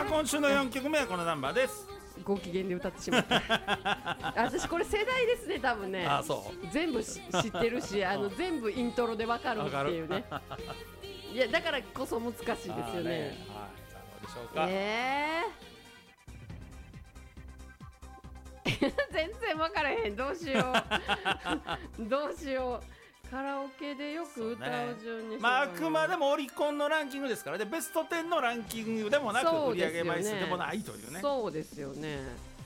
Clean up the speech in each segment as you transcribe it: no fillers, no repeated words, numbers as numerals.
あ今週の4曲目はこのナンバーです。 ご機嫌で歌ってしまった私これ世代ですね多分ね。 あそう全部知ってるし全部イントロでわかるっていうねいやだからこそ難しいですよね。 はい、さあどうでしょうか。 全然分からへん。どうしようどうしよう。カラオケでよく歌う順に、 あくまでもオリコンのランキングですからね。ベスト10のランキングでもなく、売上枚数でもないというね。 そうですよね。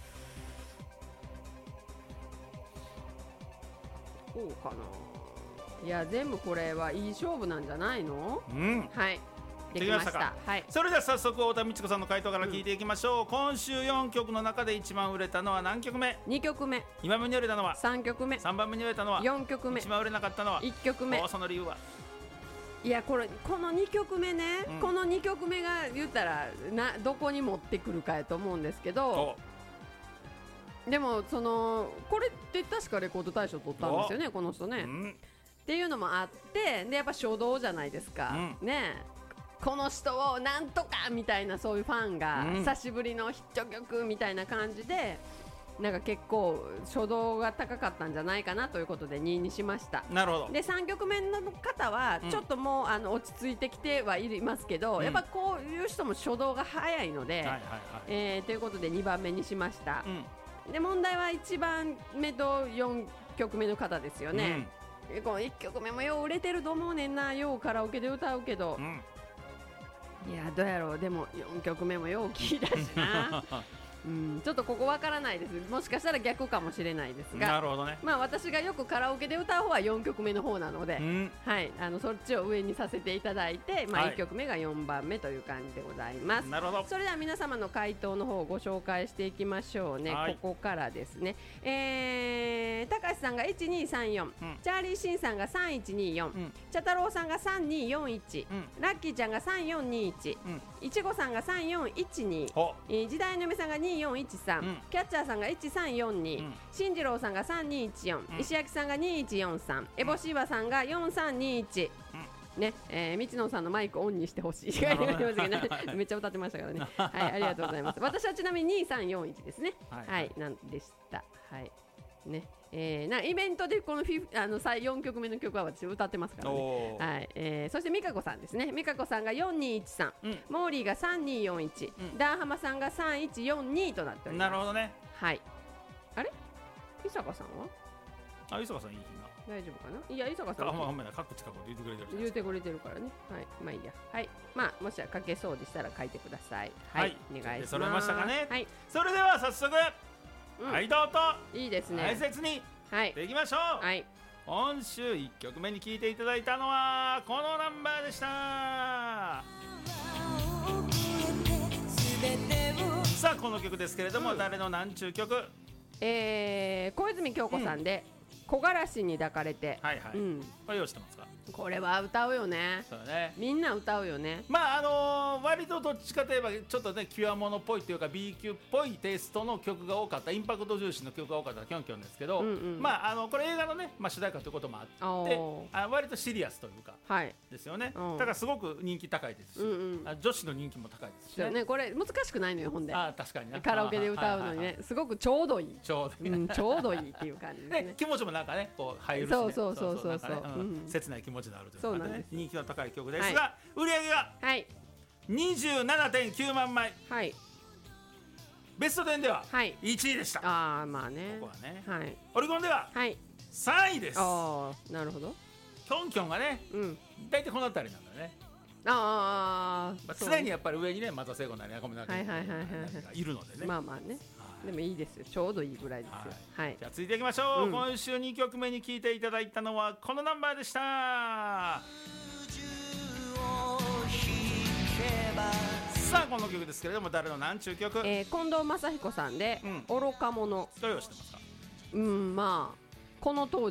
こうかな。いや全部これはいい勝負なんじゃないの。はいできました。はい、 それでは早速太田美智子さんの回答から聞いていきましょう。今週4曲の中で一番売れたのは何曲目。 2曲目。 2番目に売れたのは 3曲目。 3番目に売れたのは 4曲目。 一番売れなかったのは 1曲目。 その理由は。 いやこの2曲目ね、この2曲目が言ったらどこに持ってくるかやと思うんですけど、でもこれって確かレコード大賞取ったんですよねこの人ね、っていうのもあってでやっぱ初動じゃないですか、ねこの人をなんとかみたいなそういうファンが久しぶりのヒット曲みたいな感じでなんか結構初動が高かったんじゃないかなということで2位にしました。 なるほど。 で3曲目の方はちょっともう、落ち着いてきてはいますけど、やっぱこういう人も初動が早いので、ということで2番目にしました、で問題は1番目と4曲目の方ですよね、この1曲目もよう売れてると思うねんな。ようカラオケで歌うけど、いやどうやろう。でも4曲目もよう聞いたしなちょっとここわからないです。もしかしたら逆かもしれないですが、 なるほどね。 まあ私がよくカラオケで歌う方は4曲目の方なので、はい、そっちを上にさせていただいて、1曲目が4番目という感じでございます。 なるほど。 それでは皆様の回答の方をご紹介していきましょうね、ここからですね。高橋さんが1234、チャーリーシンさんが3124、茶太郎さんが3241、ラッキーちゃんが3421、いちごさんが3412、時代の嫁さんが2413、キャッチャーさんが1342、進次郎さんが3214、石焼さんが2143、エボシーバさんが4321、ね、道野さんのマイクオンにしてほしいめっちゃ歌ってましたからねはい、ありがとうございます。私はちなみに2341ですね。はい、なんでした。はいね、イベントでこの4曲目の曲は私歌ってますからね。はい、そして美香子さんですね。美香子さんが4213、モーリーが3241、ダーハマさんが3142となっております。 なるほどね。 はい。あれ伊坂さんは伊坂さんいいな。 大丈夫かな。いや伊坂さんほんまや各近くで言ってくれてる。 言ってくれてるからね。はい、まあいいや。はい、まあもし書けそうでしたら書いてください。はい、お願いします。 揃えましたかね。 はい、 それでは早速はいどうぞ。 いいですね。 大切にでいきましょう。はい、今週1曲目に聴いていただいたのはこのナンバーでした。さあこの曲ですけれども、誰の何ちゅう曲。 小泉京子さんで木枯らしに抱かれて。 これ用意してますか。 これは歌うよね。 そうね。 みんな歌うよね。 まあ割とどっちかといえばちょっとねキュアモノっぽいというか B 級っぽいテイストの曲が多かった、インパクト重視の曲が多かったキョンキョンですけど、まあこれ映画のね、主題歌ということもあって割とシリアスというかですよね。だからすごく人気高いですし、女子の人気も高いですしね。 これ難しくないのよほんで。 確かにね。 カラオケで歌うのにね、すごくちょうどいい。ちょうどいいっていう感じですね。 気持ちもなんかねこう入るしね。そう切ない気持ちになるというかね、人気の高い曲ですが、売り上げが 27.9 万枚、ベスト10では1位でした。 まあね、 ここはね、オリコンでは3位です。 なるほど。 キョンキョンがね大体この辺りなんだよね。常にやっぱり上にね松田聖子なり赤村なりがいるのでね。 まあまあね、でもいいですよ。ちょうどいいぐらいですよ。 じゃあ続いていきましょう。今週2曲目に聴いていただいたのはこのナンバーでした。さあこの曲ですけれども誰の何ちゅう曲。 近藤真彦さんで愚か者。 どうしてますか。 まあこの当時